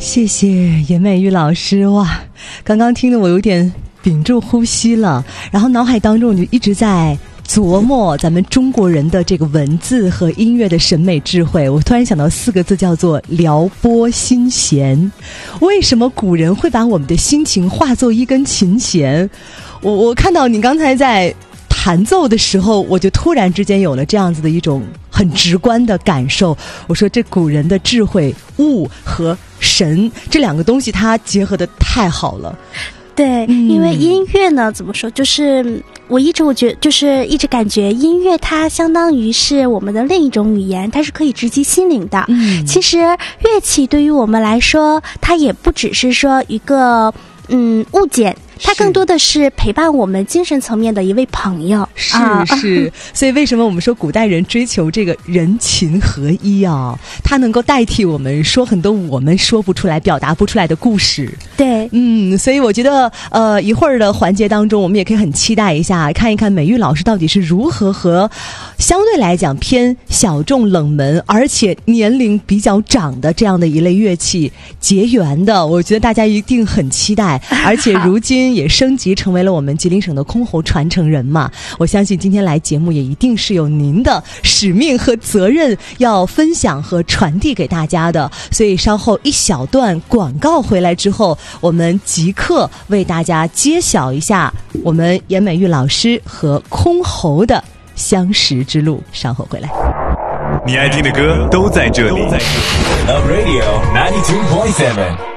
谢谢严美玉老师。哇，刚刚听得我有点屏住呼吸了，然后脑海当中我就一直在琢磨咱们中国人的这个文字和音乐的审美智慧。我突然想到4个字，叫做撩拨心弦。为什么古人会把我们的心情化作一根琴弦？我看到你刚才在弹奏的时候，我就突然之间有了这样子的一种很直观的感受。我说这古人的智慧，物和神这2个东西它结合的太好了。 对，因为音乐呢，怎么说，就是我一直感觉音乐它相当于是我们的另一种语言，它是可以直击心灵的。其实乐器对于我们来说，它也不只是说一个物件，它更多的是陪伴我们精神层面的一位朋友。 是，所以为什么我们说古代人追求这个人琴合一啊？它能够代替我们说很多我们说不出来、表达不出来的故事。 对， 所以我觉得一会儿的环节当中，我们也可以很期待一下，看一看美玉老师到底是如何和相对来讲偏小众冷门而且年龄比较长的这样的一类乐器结缘的。我觉得大家一定很期待，而且如今也升级成为了我们吉林省的箜篌传承人嘛。我相信今天来节目也一定是有您的使命和责任要分享和传递给大家的。所以稍后一小段广告回来之后，我们即刻为大家揭晓一下我们严美玉老师和箜篌的相识之路。稍后回来。 你爱听的歌都在这里。Love Radio 92.7